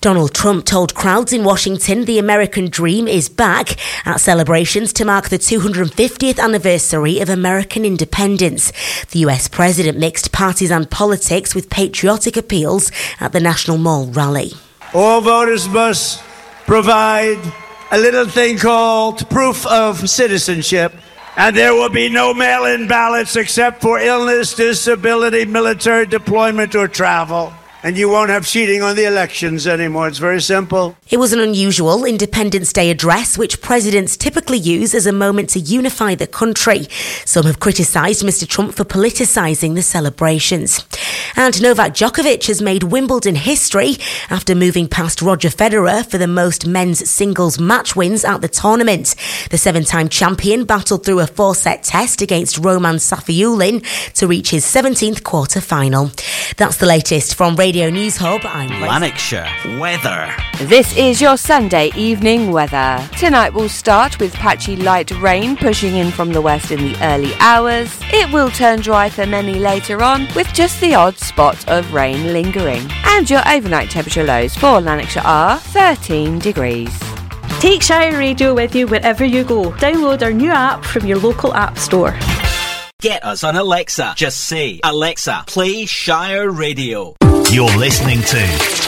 Donald Trump told crowds in Washington the American dream is back at celebrations to mark the 250th anniversary of American independence. The US president mixed partisan politics with patriotic appeals at the National Mall rally. All voters must provide a little thing called proof of citizenship, and there will be no mail-in ballots except for illness, disability, military deployment, or travel. And you won't have cheating on the elections anymore. It's very simple. It was an unusual Independence Day address, which presidents typically use as a moment to unify the country. Some have criticised Mr. Trump for politicising the celebrations. And Novak Djokovic has made Wimbledon history after moving past Roger Federer for the most men's singles match wins at the tournament. The 7-time champion battled through a 4-set test against Roman Safiullin to reach his 17th quarter-final. That's the latest from Radio News Hub. I'm Lanarkshire weather. This is your Sunday evening weather. Tonight will start with patchy light rain pushing in from the west in the early hours. It will turn dry for many later on, with just the odd spot of rain lingering. And your overnight temperature lows for Lanarkshire are 13 degrees. Take Shire Radio with you wherever you go. Download our new app from your local app store. Get us on Alexa. Just say, Alexa, play Shire Radio. You're listening to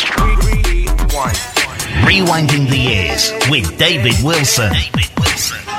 Rewinding the Years with David Wilson.